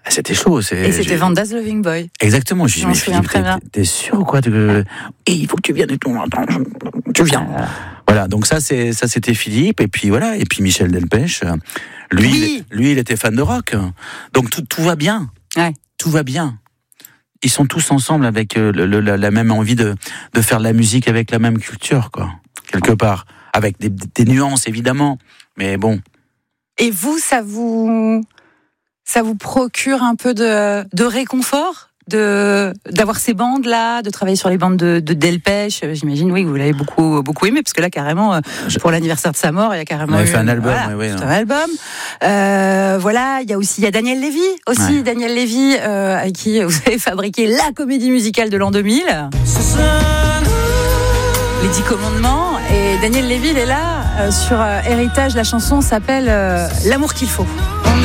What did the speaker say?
C'était chaud. Et c'était Van Das Loving Boy. Exactement. Je m'en souviens très bien. T'es sûr ou quoi il faut que tu viennes et tout. Tu viens. Voilà. Donc ça c'était Philippe. Et puis voilà. Et puis Michel Delpech. Lui, il était fan de rock. Donc tout va bien. Ouais. Tout va bien. Ils sont tous ensemble avec la même envie de faire de la musique, avec la même culture, quoi. Quelque part. Avec des nuances, évidemment. Mais bon. Et vous, ça vous procure un peu de réconfort d'avoir ces bandes là, de travailler sur les bandes de Delpech. J'imagine, oui, que vous l'avez beaucoup aimé, parce que là, carrément, pour l'anniversaire de sa mort, il y a carrément fait un album. Un album. Voilà, il y a Daniel Lévy aussi. Ouais. Daniel Lévy, avec qui vous avez fabriqué la comédie musicale de l'an 2000. Les 10 commandements. Et Daniel Lévy, il est là sur Héritage. La chanson s'appelle L'amour qu'il faut.